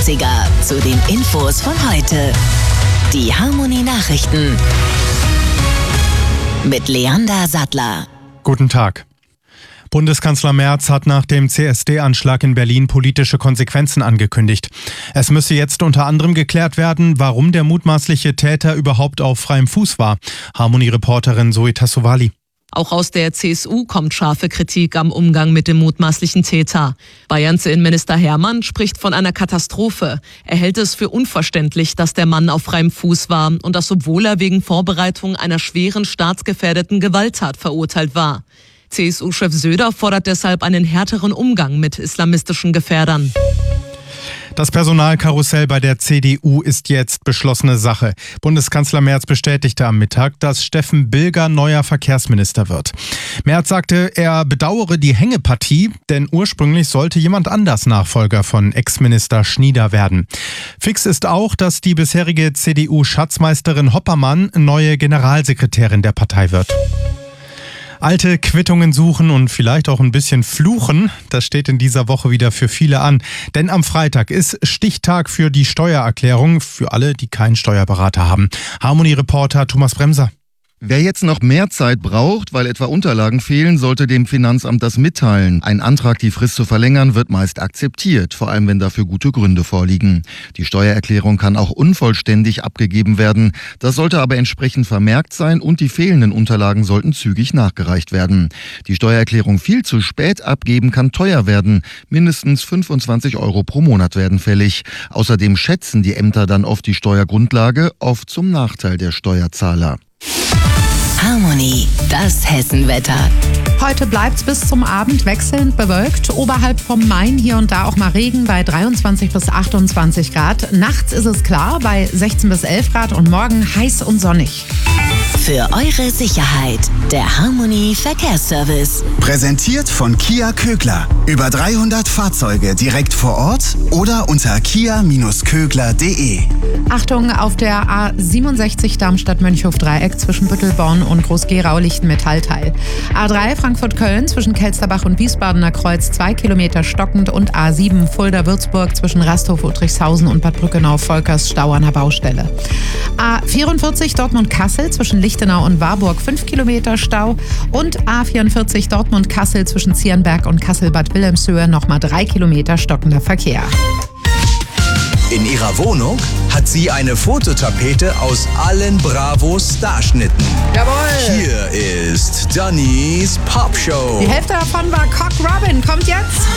Klassiker zu den Infos von heute. Die Harmony Nachrichten mit Leander Sattler. Guten Tag. Bundeskanzler Merz hat nach dem CSD-Anschlag in Berlin politische Konsequenzen angekündigt. Es müsse jetzt unter anderem geklärt werden, warum der mutmaßliche Täter überhaupt auf freiem Fuß war. Harmony-Reporterin Zoe Tassovali. Auch aus der CSU kommt scharfe Kritik am Umgang mit dem mutmaßlichen Täter. Bayerns Innenminister Hermann spricht von einer Katastrophe. Er hält es für unverständlich, dass der Mann auf freiem Fuß war und das, obwohl er wegen Vorbereitung einer schweren staatsgefährdeten Gewalttat verurteilt war. CSU-Chef Söder fordert deshalb einen härteren Umgang mit islamistischen Gefährdern. Das Personalkarussell bei der CDU ist jetzt beschlossene Sache. Bundeskanzler Merz bestätigte am Mittag, dass Steffen Bilger neuer Verkehrsminister wird. Merz sagte, er bedauere die Hängepartie, denn ursprünglich sollte jemand anders Nachfolger von Ex-Minister Schnieder werden. Fix ist auch, dass die bisherige CDU-Schatzmeisterin Hoppermann neue Generalsekretärin der Partei wird. Alte Quittungen suchen und vielleicht auch ein bisschen fluchen, das steht in dieser Woche wieder für viele an. Denn am Freitag ist Stichtag für die Steuererklärung für alle, die keinen Steuerberater haben. Harmony-Reporter Thomas Bremser. Wer jetzt noch mehr Zeit braucht, weil etwa Unterlagen fehlen, sollte dem Finanzamt das mitteilen. Ein Antrag, die Frist zu verlängern, wird meist akzeptiert, vor allem wenn dafür gute Gründe vorliegen. Die Steuererklärung kann auch unvollständig abgegeben werden. Das sollte aber entsprechend vermerkt sein und die fehlenden Unterlagen sollten zügig nachgereicht werden. Die Steuererklärung viel zu spät abgeben kann teuer werden. Mindestens 25 € pro Monat werden fällig. Außerdem schätzen die Ämter dann oft die Steuergrundlage, oft zum Nachteil der Steuerzahler. Harmony, das Hessenwetter. Heute bleibt's bis zum Abend wechselnd bewölkt. Oberhalb vom Main hier und da auch mal Regen bei 23 bis 28 Grad. Nachts ist es klar bei 16 bis 11 Grad und morgen heiß und sonnig. Für eure Sicherheit, der Harmony Verkehrsservice. Präsentiert von Kia Kögler. Über 300 Fahrzeuge direkt vor Ort oder unter kia-kögler.de. Achtung, auf der A67 Darmstadt-Mönchhof-Dreieck zwischen Büttelborn und Groß-Gerau liegt ein Metallteil. A3 Frankfurt-Köln zwischen Kelsterbach und Wiesbadener Kreuz 2 Kilometer stockend und A7 Fulda-Würzburg zwischen Rasthof-Udrichshausen und Bad Brückenau-Volkers Stau an der Baustelle. A44 Dortmund-Kassel zwischen Lichtenau und Warburg 5 Kilometer Stau und A44 Dortmund-Kassel zwischen Zierenberg und Kassel-Bad Wilhelmshöhe nochmal 3 Kilometer stockender Verkehr. In ihrer Wohnung hat sie eine Fototapete aus allen Bravo-Starschnitten. Jawohl! Hier ist Dannys Popshow. Die Hälfte davon war Cock Robin. Kommt jetzt.